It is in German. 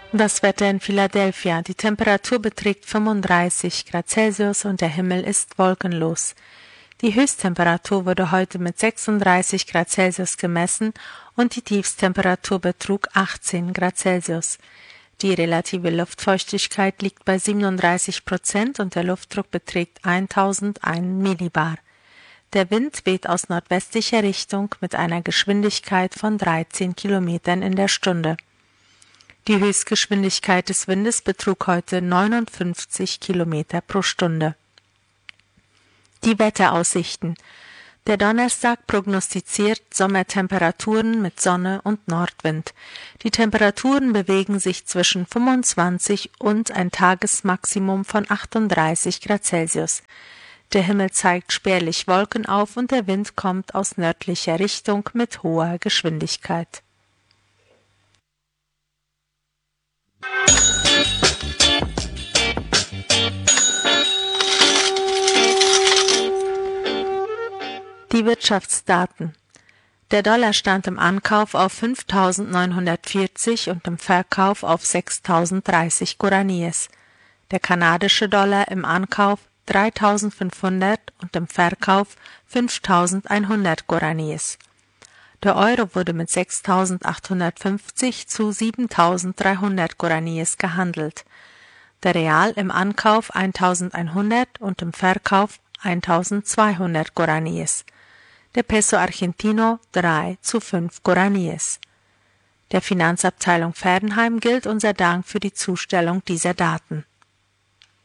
Das Wetter in Philadelphia. Die Temperatur beträgt 35 Grad Celsius und der Himmel ist wolkenlos. Die Höchsttemperatur wurde heute mit 36 Grad Celsius gemessen und die Tiefsttemperatur betrug 18 Grad Celsius. Die relative Luftfeuchtigkeit liegt bei 37% und der Luftdruck beträgt 1001 Millibar. Der Wind weht aus nordwestlicher Richtung mit einer Geschwindigkeit von 13 Kilometern in der Stunde. Die Höchstgeschwindigkeit des Windes betrug heute 59 Kilometer pro Stunde. Die Wetteraussichten. Der Donnerstag prognostiziert Sommertemperaturen mit Sonne und Nordwind. Die Temperaturen bewegen sich zwischen 25 und ein Tagesmaximum von 38 Grad Celsius. Der Himmel zeigt spärlich Wolken auf und der Wind kommt aus nördlicher Richtung mit hoher Geschwindigkeit. Die Wirtschaftsdaten. Der Dollar stand im Ankauf auf 5.940 und im Verkauf auf 6.030 Guaraníes. Der kanadische Dollar im Ankauf 3.500 und im Verkauf 5.100 Guaraníes. Der Euro wurde mit 6.850 zu 7.300 Guaraníes gehandelt. Der Real im Ankauf 1.100 und im Verkauf 1.200 Guaraníes. Der Peso Argentino 3 zu 5 Guaraníes. Der Finanzabteilung Fernheim gilt unser Dank für die Zustellung dieser Daten.